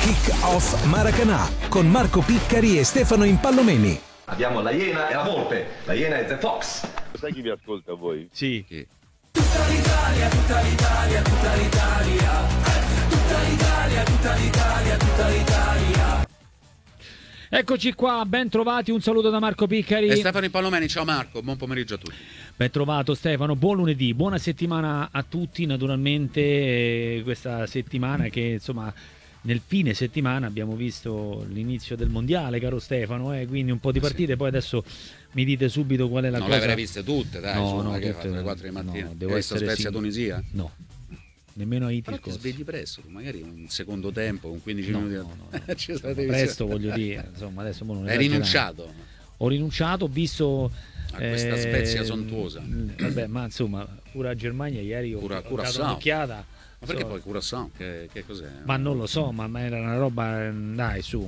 Kick Off Maracanã con Marco Piccari e Stefano Impallomeni. Abbiamo la Iena e la Volpe. La Iena è The Fox. Sai chi vi ascolta voi? Sì. Tutta l'Italia, tutta l'Italia, tutta l'Italia. Tutta l'Italia, tutta l'Italia, tutta l'Italia. Eccoci qua, ben trovati, un saluto da Marco Piccari e Stefano Impallomeni. Ciao Marco, buon pomeriggio a tutti. Ben trovato Stefano, buon lunedì, buona settimana a tutti. Naturalmente questa settimana che insomma nel fine settimana abbiamo visto l'inizio del mondiale, caro Stefano, quindi un po' di partite, sì. Poi adesso mi dite subito qual è la cosa. Non le avrei viste tutte, dai, no, che tutte, alle 4 di mattina. No, devo essere Spezia-Tunisia? No. Nemmeno Haiti. Però ti svegli presto, magari un secondo tempo, un 15 minuti. No. Presto voglio dire, insomma, adesso non hai rinunciato? Ho rinunciato, ho visto a questa Spezia sontuosa. Vabbè, ma insomma, pure a Germania ieri ho dato un'occhiata. Ma perché poi Curaçao? Che cos'è? Ma non lo so, ma era una roba, dai, su.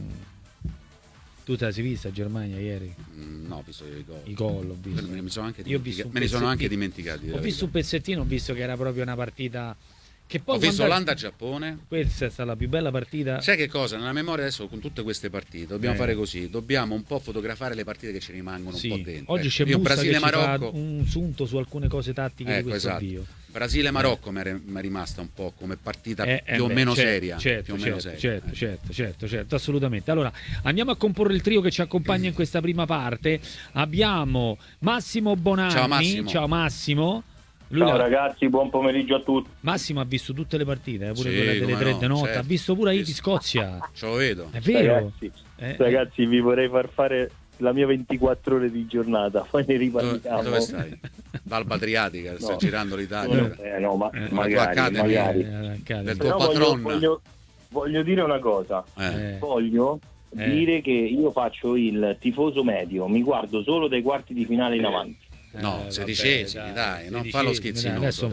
Tu te la sei vista Germania ieri? No, ho visto i gol, ho visto. Me ne sono anche dimenticati. Ho visto un pezzettino, ho visto che era proprio una partita che poi ho visto Olanda-Giappone. Questa è stata la più bella partita. Sai che cosa? Nella memoria adesso con tutte queste partite dobbiamo fare così, dobbiamo un po' fotografare le partite che ci rimangono un po' dentro. Oggi c'è Brasile-Marocco, un sunto su alcune cose tattiche di questo avvio. Brasile-Marocco mi è rimasta un po' come partita più o meno seria. Certo, assolutamente. Allora, andiamo a comporre il trio che ci accompagna in questa prima parte. Abbiamo Massimo Bonanni. Ciao Massimo. Ciao ragazzi, buon pomeriggio a tutti. Massimo ha visto tutte le partite, pure quelle delle 3 di notte, certo. Ha visto pure Haiti-Scozia. Ce lo vedo. È vero. Ragazzi, vi vorrei far fare la mia 24 ore di giornata, poi ne riparliamo. Dove stai? D'Alba Adriatica, sta girando l'Italia. Magari. Del tuo patron. Voglio dire una cosa. Voglio dire che io faccio il tifoso medio, mi guardo solo dai quarti di finale in avanti. No, sedicesimi, dai, non fa lo schizzino. Adesso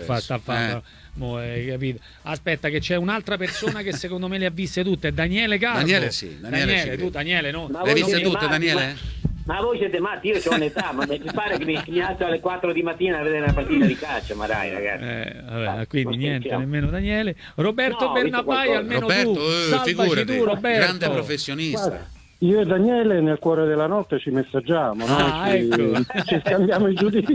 capito? Aspetta, che c'è un'altra persona che secondo me le ha viste tutte, Daniele Garbo. Daniele, tu Daniele, no? Le hai viste tutte, Daniele? Ma voi siete matti, io ho un'età, ma mi pare che mi alzo alle 4 di mattina a vedere una partita di calcio, ma dai ragazzi. Quindi niente, nemmeno Daniele. Roberto Bernabai, almeno Roberto, tu. Salvaci tu, Roberto. Grande professionista. Guarda. Io e Daniele nel cuore della notte ci messaggiamo, ci scambiamo i giudizi.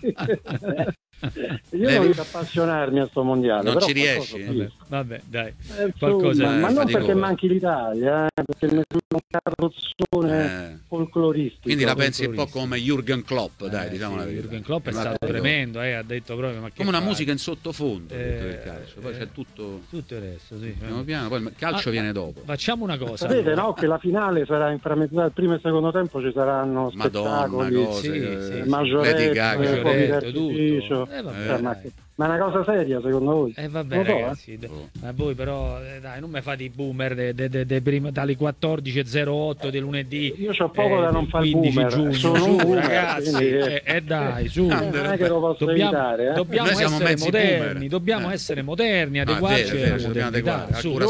Io non riesco appassionarmi a sto mondiale. Non però ci riesci? Vabbè, dai. Ma non perché manchi l'Italia, perché ne sono un carrozzone folcloristico. Quindi la pensi un po' come Jürgen Klopp, dai, diciamo la verità. Jürgen Klopp è stato tremendo, ha detto proprio. Ma che come una musica in sottofondo del calcio, poi c'è tutto il resto, sì. Piano, poi il calcio viene dopo. Facciamo una cosa. Sapete, no, che la finale sarà inframmezzata, il primo e secondo tempo ci saranno spettacoli, Maggioretto, tutto. Ma è una cosa seria secondo voi? Vabbè ragazzi, ma voi però dai, non mi fate i boomer dalle 14.08 del lunedì. Io c'ho poco da non fare il boomer, giugno, sono un ragazzi, dai, su. Non è che lo posso evitare, Dobbiamo essere moderni, dobbiamo essere moderni, adeguarci alla modernità.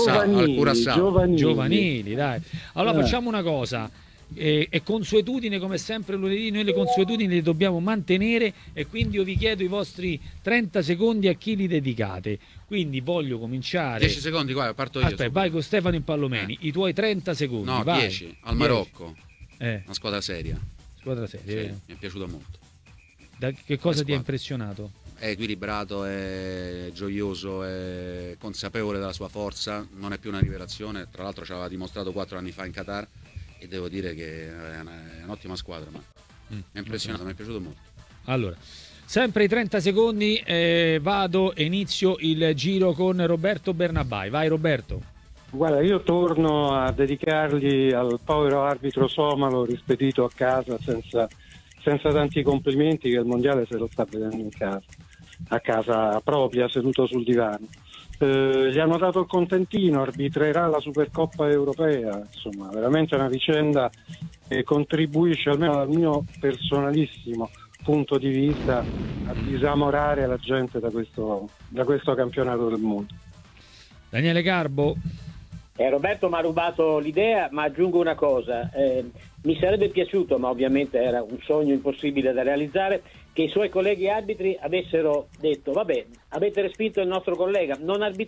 Giovanili, dai. Allora facciamo una cosa. E consuetudine, come sempre lunedì noi le consuetudini le dobbiamo mantenere, e quindi io vi chiedo i vostri 30 secondi a chi li dedicate. Quindi voglio cominciare 10 secondi, guarda, parto io. Aspetta, vai con Stefano Impallomeni, i tuoi 30 secondi. No, vai. 10 al Marocco. Una squadra seria. Sì, mi è piaciuta molto. Che cosa ti ha impressionato? È equilibrato, è gioioso, è consapevole della sua forza, non è più una rivelazione, tra l'altro ci aveva dimostrato 4 anni fa in Qatar. E devo dire che è un'ottima squadra, ma mi è impressionato, mi è piaciuto molto. Allora, sempre i 30 secondi, vado e inizio il giro con Roberto Bernabai. Vai Roberto. Guarda, io torno a dedicargli al povero arbitro somalo rispedito a casa senza tanti complimenti, che il mondiale se lo sta vedendo in casa, a casa propria, seduto sul divano. Gli hanno dato il contentino, arbitrerà la Supercoppa europea, insomma veramente una vicenda che contribuisce, almeno dal mio personalissimo punto di vista, a disamorare la gente da questo campionato del mondo. Daniele Garbo. Roberto mi ha rubato l'idea, ma aggiungo una cosa, mi sarebbe piaciuto, ma ovviamente era un sogno impossibile da realizzare, che i suoi colleghi arbitri avessero detto: vabbè, avete respinto il nostro collega, non